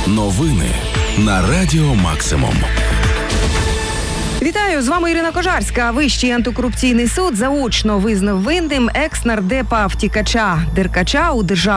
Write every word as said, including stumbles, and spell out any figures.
Новини на Радіо Максимум. Вітаю, з вами Ірина Кожарська. Вищий антикорупційний суд заочно визнав винним екс-нардепа-втікача Деркача у державній